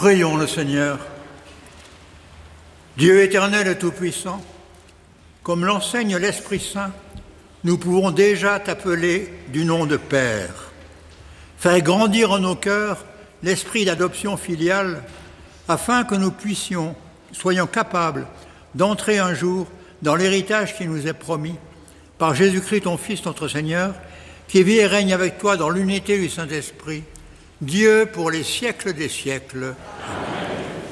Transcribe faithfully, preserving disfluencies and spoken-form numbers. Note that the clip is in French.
Prions le Seigneur. Dieu éternel et tout-puissant, comme l'enseigne l'Esprit Saint, nous pouvons déjà t'appeler du nom de Père. Faire grandir en nos cœurs l'esprit d'adoption filiale afin que nous puissions, soyons capables d'entrer un jour dans l'héritage qui nous est promis par Jésus-Christ, ton Fils, notre Seigneur, qui vit et règne avec toi dans l'unité du Saint-Esprit, Dieu pour les siècles des siècles. Amen.